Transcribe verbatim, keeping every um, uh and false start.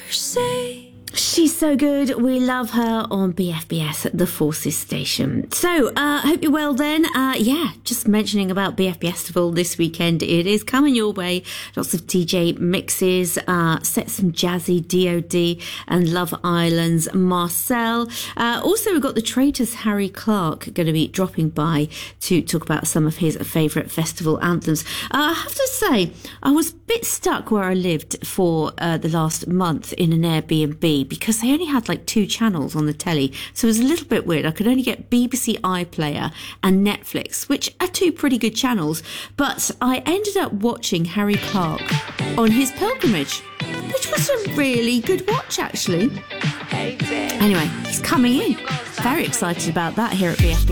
say. She's so good. We love her on B F B S, the Forces Station. So, uh, hope you're well then. Uh, yeah, just mentioning about B F B Festival this weekend. It is coming your way. Lots of D J mixes, uh, set some jazzy D O D and Love Island's Marcel. Uh, also, we've got the Traitors Harry Clark going to be dropping by to talk about some of his favourite festival anthems. Uh, I have to say, I was a bit stuck where I lived for uh, the last month in an Airbnb, because they only had like two channels on the telly. So it was a little bit weird. I could only get B B C iPlayer and Netflix, which are two pretty good channels. But I ended up watching Harry Clark on his pilgrimage, which was a really good watch, actually. Anyway, he's coming in. Very excited about that here at B F B.